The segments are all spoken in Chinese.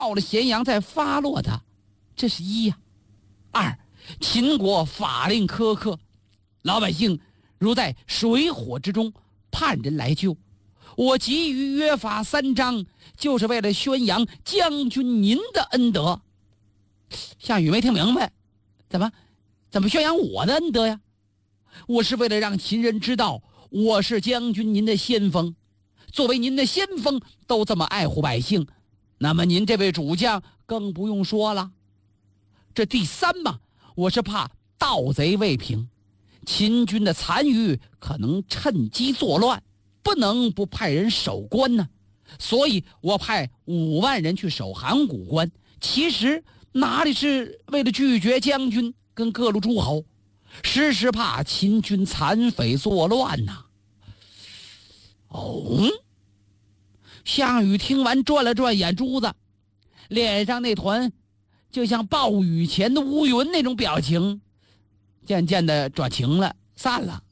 到了咸阳再发落他，这是一呀。二，秦国法令苛刻，老百姓如在水火之中，盼人来救。我急于约法3章，就是为了宣扬将军您的恩德。项羽没听明白，怎么宣扬我的恩德呀？我是为了让秦人知道我是将军您的先锋，作为您的先锋都这么爱护百姓，那么您这位主将更不用说了。这第3嘛，我是怕盗贼未平，秦军的残余可能趁机作乱，不能不派人守关呢。所以我派5万人去守函谷关，其实哪里是为了拒绝将军跟各路诸侯，时时怕秦军残匪作乱呐。项羽听完转了转眼珠子，脸上那团就像暴雨前的乌云那种表情渐渐的转晴了，散了。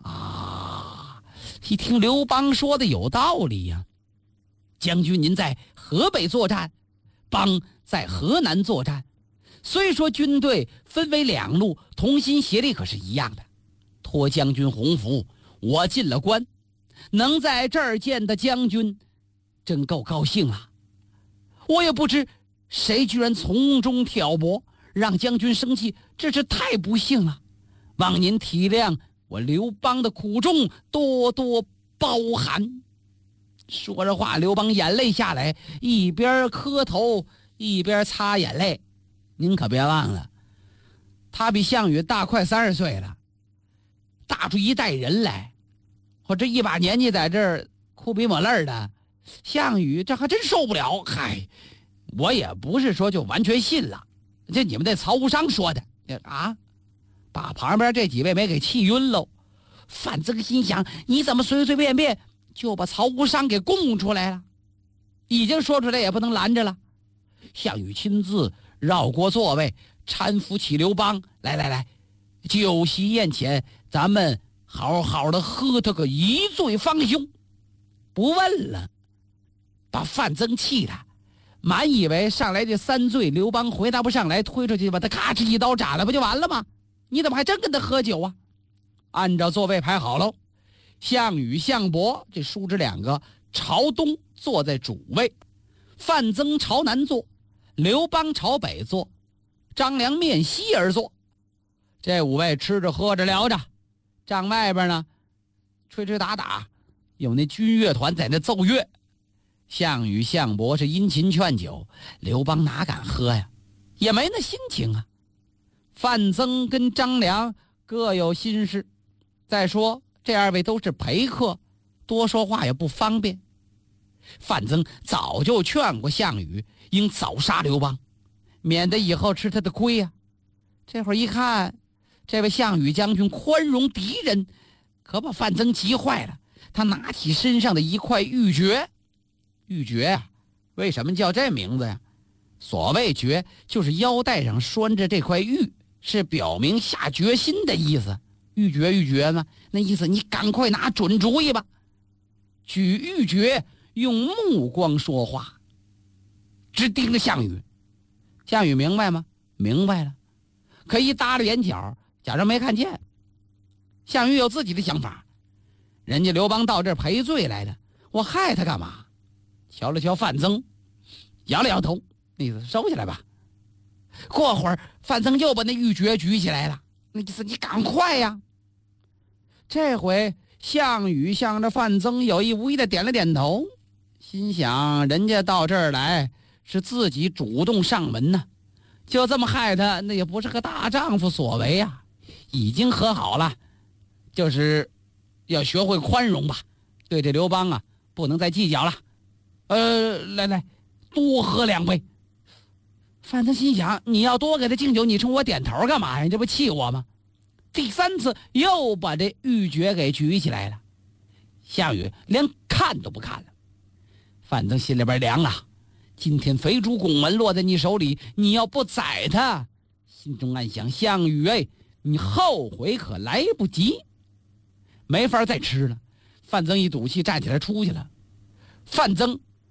一听刘邦说的有道理呀，将军您在河北作战，邦在河南作战，虽说军队分为2路，同心协力可是一样的。托将军鸿福，我进了关，能在这儿见的将军真够高兴了。我也不知谁居然从中挑拨，让将军生气，这是太不幸了。望您体谅我刘邦的苦衷，多多包涵。说着话，刘邦眼泪下来，一边磕头一边擦眼泪。您可别忘了，他比项羽大快30岁了，大出一代人来。我这一把年纪在这儿哭鼻抹泪的，项羽这还真受不了。嗨，我也不是说就完全信了，这你们那曹无伤说的啊，把旁边这几位没给气晕喽。范增心想，你怎么随随便便就把曹无伤给供出来了？已经说出来也不能拦着了。项羽亲自绕过座位，搀扶起刘邦，来，酒席宴前，咱们好好的喝他个一醉方休。不问了，把范增气的满以为上来这3醉，刘邦回答不上来，推出去把他咔哧一刀斩了，不就完了吗？你怎么还真跟他喝酒啊？按照座位排好喽，项羽、项伯这叔侄2个朝东坐在主位，范增朝南坐，刘邦朝北坐，张良面西而坐。这5位吃着喝着聊着，帐外边呢吹吹打打，有那军乐团在那奏乐。项羽、项伯是殷勤劝酒，刘邦哪敢喝呀，也没那心情啊。范增跟张良各有心事，再说这2位都是陪客，多说话也不方便。范增早就劝过项羽应早杀刘邦，免得以后吃他的亏呀。这会儿一看这位项羽将军宽容敌人，可把范增急坏了。他拿起身上的一块玉珏，玉珏啊，为什么叫这名字呀？所谓珏，就是腰带上拴着这块玉，是表明下决心的意思。玉珏呢，那意思你赶快拿准主意吧。举玉珏用目光说话，直盯着项羽。项羽明白吗？明白了，可一耷拉眼角，假装没看见。项羽有自己的想法，人家刘邦到这儿赔罪来的，我害他干嘛？瞧了瞧范增，摇了摇头，那意思收起来吧。过会儿范增又把那玉珏举起来了，那意思你赶快呀。这回项羽向着范增有意无意的点了点头，心想人家到这儿来是自己主动上门呢，就这么害他，那也不是个大丈夫所为啊。已经和好了，就是要学会宽容吧，对这刘邦啊不能再计较了。来多喝2杯。范增心想，你要多给他敬酒，你冲我点头干嘛呀？你这不气我吗？第3次又把这玉珏给举起来了。项羽连看都不看了。范增心里边凉啊，今天肥猪拱门落在你手里，你要不宰他，心中暗想，项羽哎，你后悔可来不及。没法再吃了。范增一赌气站起来出去了。范增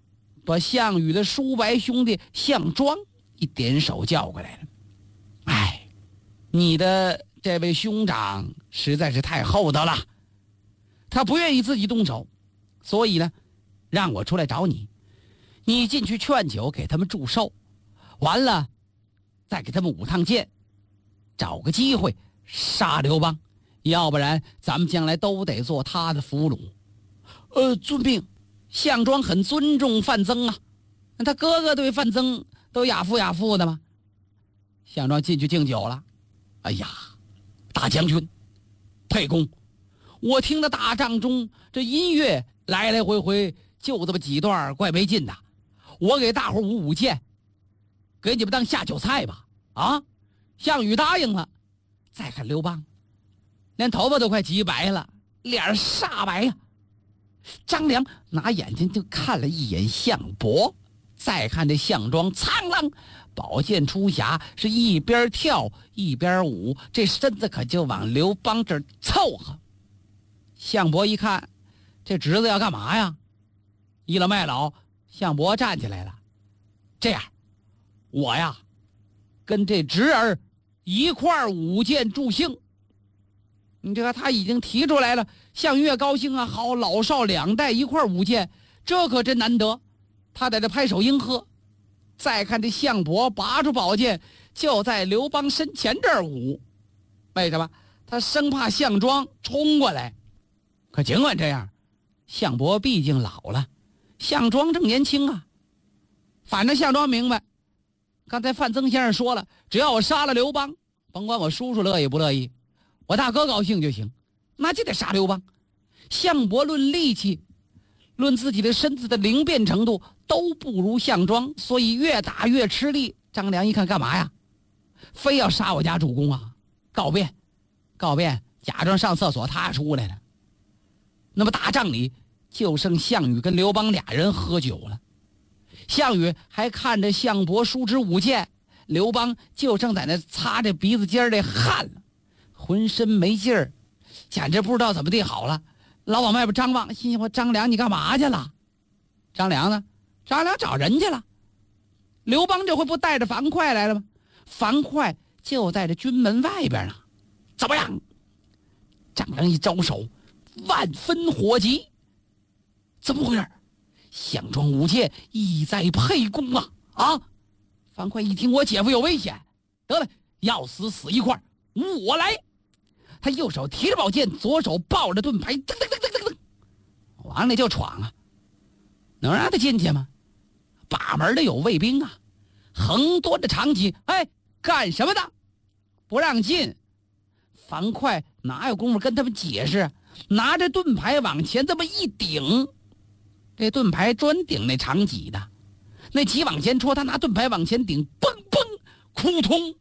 把项羽的叔伯兄弟项庄一点手叫过来了。哎，你的这位兄长实在是太厚道了，他不愿意自己动手，所以呢，让我出来找你。你进去劝酒，给他们祝寿，完了再给他们5趟剑，找个机会杀刘邦，要不然咱们将来都得做他的俘虏。遵命。项庄很尊重范增啊，那他哥哥对范增都亚父的吗？项庄进去敬酒了。哎呀，大将军，沛公，我听的打仗中这音乐来来回回就这么几段，怪没劲的。我给大伙舞剑，给你们当下酒菜吧。啊，项羽答应了。再看刘邦，连头发都快急白了，脸煞白呀。张良拿眼睛就看了一眼项伯，再看这项庄，苍啷，宝剑出匣，是一边跳一边舞，这身子可就往刘邦这儿凑合。项伯一看，这侄子要干嘛呀？倚老卖老，项伯站起来了。这样，我呀，跟这侄儿一块儿舞剑助兴。你这个他已经提出来了，项羽高兴啊！好，老少2代一块舞剑，这可真难得。他在这拍手应和。再看这项伯拔出宝剑，就在刘邦身前这儿舞。为什么？他生怕项庄冲过来。可尽管这样，项伯毕竟老了，项庄正年轻啊。反正项庄明白，刚才范增先生说了，只要我杀了刘邦，甭管我叔叔乐意不乐意，我大哥高兴就行，那就得杀刘邦。项伯论力气，论自己的身子的灵便程度，都不如项庄，所以越打越吃力。张良一看，干嘛呀？非要杀我家主公啊！告变，假装上厕所，他出来了。那么大帐里就剩项羽跟刘邦俩人喝酒了。项羽还看着项伯叔侄舞剑，刘邦就正在那擦着鼻子尖的汗了，浑身没劲儿，简直不知道怎么地好了。老往外边张望，心想：张良你干嘛去了？张良呢？张良找人去了。刘邦这回不带着樊哙来了吗？樊哙就在这军门外边呢。怎么样？张良一招手，万分火急。怎么回事？项庄舞剑意在沛公啊！啊！樊哙一听我姐夫有危险，得了，要死死一块，我来。他右手提着宝剑，左手抱着盾牌，噔噔噔噔噔噔，往里就闯啊！能让他进去吗？把门的有卫兵啊，横端着长戟，哎，干什么的？不让进。樊哙哪有功夫跟他们解释？拿着盾牌往前这么一顶，这盾牌专顶那长戟的，那戟往前戳，他拿盾牌往前顶，嘣嘣，扑通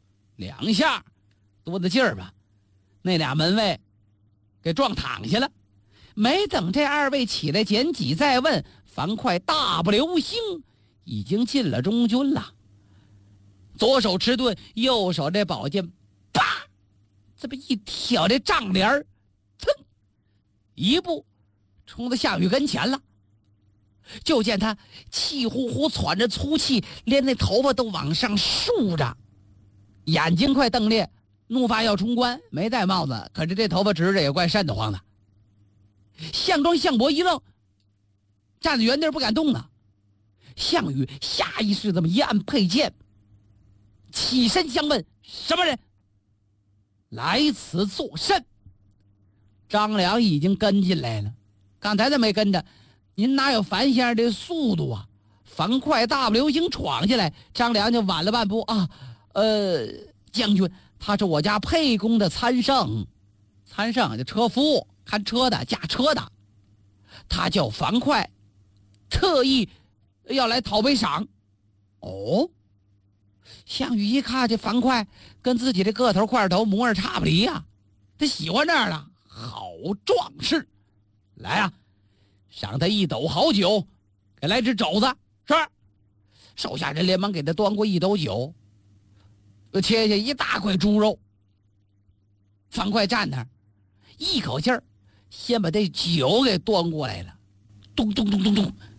，2下，多大劲儿吧？那俩门卫给撞躺下了。没等这2位起来捡戟再问，樊哙大步流星已经进了中军了。左手持盾，右手这宝剑，啪，这么一挑这帐帘儿，噌，一步冲到项羽跟前了。就见他气呼呼喘着粗气，连那头发都往上竖着，眼睛快瞪裂，怒发要冲冠，没戴帽子，可是这头发直着也怪瘆得慌的。项庄、项伯一愣，站在原地不敢动了。项羽下意识这么一按佩剑，起身相问：什么人来此作甚？张良已经跟进来了，刚才他没跟着，您哪有樊先生这速度啊？樊哙大步流星闯下来，张良就晚了半步啊。将军，他是我家沛公的参圣，参圣就车夫，看车的，驾车的，他叫樊哙，特意要来讨杯赏。哦，项羽一看这樊哙跟自己这个头块头模样差不离呀，他喜欢这样的好壮士，来啊，赏他1斗好酒，给来只肘子。是，手下人连忙给他端过1斗酒，又切下一大块猪肉。樊哙站那儿，一口气儿先把这酒给端过来了，咚咚咚咚咚，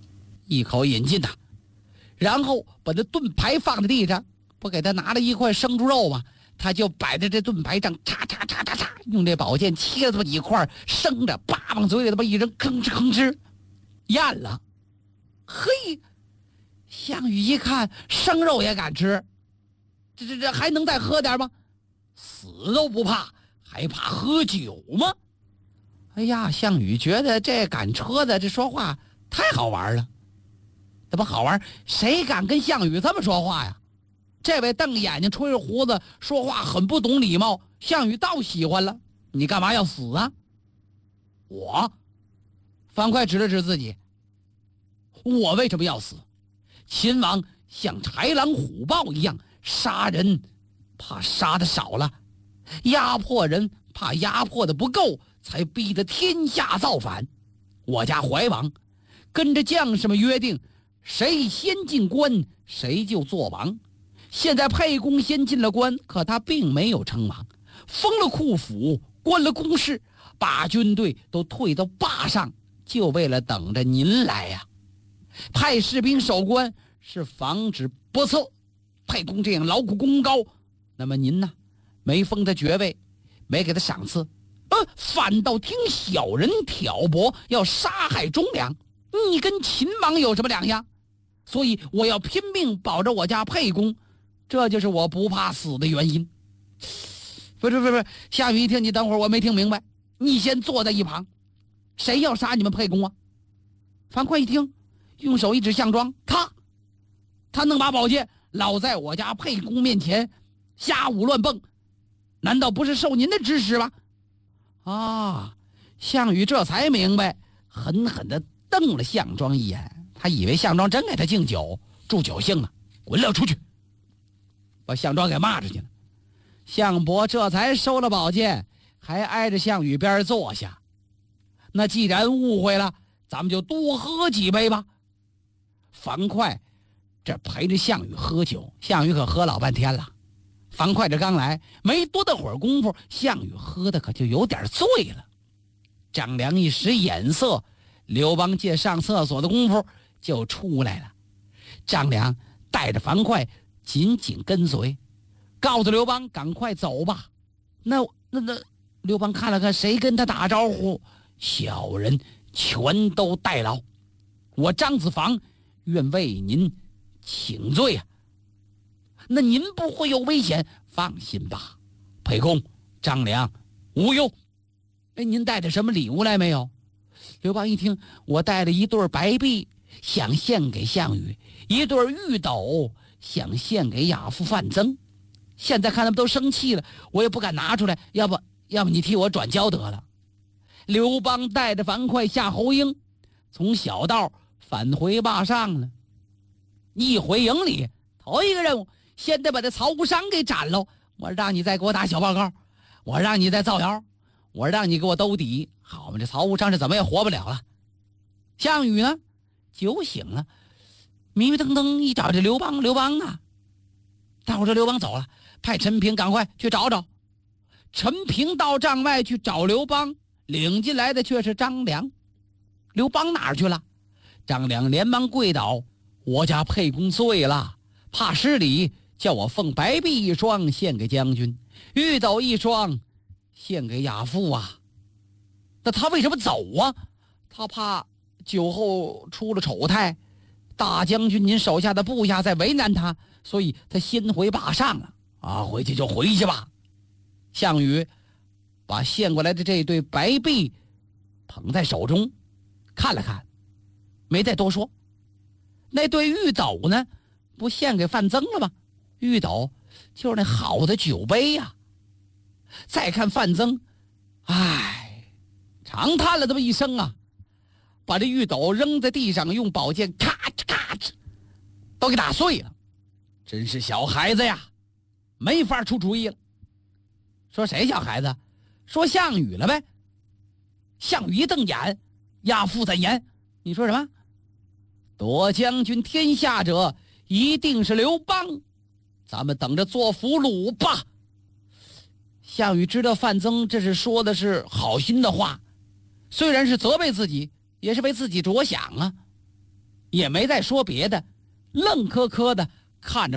一口饮进呐，然后把这盾牌放在地上，不给他拿了一块生猪肉吗？他就摆在这盾牌上，嚓嚓嚓嚓嚓，用这宝剑切了这么几块生着，叭往嘴里这么一扔，吭哧吭哧咽了。嘿，项羽一看生肉也敢吃，这还能再喝点吗？死都不怕，还怕喝酒吗？哎呀，项羽觉得这赶车的这说话太好玩了。怎么好玩？谁敢跟项羽这么说话呀？这位瞪眼睛吹着胡子说话很不懂礼貌，项羽倒喜欢了。你干嘛要死啊？我，樊哙指了指自己，我为什么要死？秦王像豺狼虎豹一样杀人，怕杀的少了，压迫人怕压迫的不够，才逼得天下造反。我家怀王跟着将士们约定，谁先进关谁就做王。现在沛公先进了关，可他并没有称王，封了库府，关了公事，把军队都退到坝上，就为了等着您来呀。派士兵守关是防止不测，沛公这样劳苦功高，那么您呢，没封他爵位，没给他赏赐，反倒听小人挑拨，要杀害忠良，你跟秦王有什么两样？所以我要拼命保着我家沛公，这就是我不怕死的原因。不是，项羽一听，你等会儿，我没听明白，你先坐在一旁，谁要杀你们沛公啊？樊哙一听，用手一指项庄，他能把宝剑老在我家沛公面前瞎舞乱蹦，难道不是受您的指使吗？啊，项羽这才明白，狠狠地瞪了项庄一眼，他以为项庄真给他敬酒助酒兴呢，滚了出去，把项庄给骂出去了。项伯这才收了宝剑，还挨着项羽边坐下。那既然误会了，咱们就多喝几杯吧。樊哙这陪着项羽喝酒，项羽可喝老半天了。樊哙这刚来没多大会儿功夫，项羽喝的可就有点醉了。张良一使眼色，刘邦借上厕所的功夫就出来了。张良带着樊哙紧紧跟随，告诉刘邦赶快走吧。那刘邦看了看谁跟他打招呼，小人全都代劳，我张子房愿为您请罪啊。那您不会有危险，放心吧，沛公、张良无忧。您带着什么礼物来没有？刘邦一听，我带了一对白璧，想献给项羽，一对玉斗，想献给亚父范增。现在看他们都生气了，我也不敢拿出来，要不你替我转交得了。刘邦带着樊哙下侯营，从小道返回坝上了。一回营里，头一个任务，先得把这曹无伤给斩喽。我让你再给我打小报告，我让你再造谣，我让你给我兜底。好嘛，这曹无伤是怎么也活不了了。项羽呢，酒醒了，迷迷瞪瞪一找这刘邦啊，大伙说刘邦走了，派陈平赶快去找找。陈平到帐外去找刘邦，领进来的却是张良。刘邦哪儿去了？张良连忙跪倒，我家沛公醉了，怕失礼，叫我奉白璧一双献给将军，玉斗一双献给亚父啊。那他为什么走啊？他怕酒后出了丑态，大将军您手下的部下在为难他，所以他先回坝上了啊。回去就回去吧。项羽把献过来的这对白璧捧在手中，看了看，没再多说。那对玉斗呢，不献给范增了吗？玉斗就是那好的酒杯呀。再看范增，长叹了这么一声啊，把这玉斗扔在地上，用宝剑咔哧咔哧都给打碎了。真是小孩子呀，没法出主意了。说谁小孩子？说项羽了呗。项羽一瞪眼，亚父怎言？你说什么？夺将军天下者一定是刘邦，咱们等着做俘虏吧。项羽知道范增这是说的是好心的话，虽然是责备自己，也是为自己着想啊。 也没再说别的，愣磕磕的看着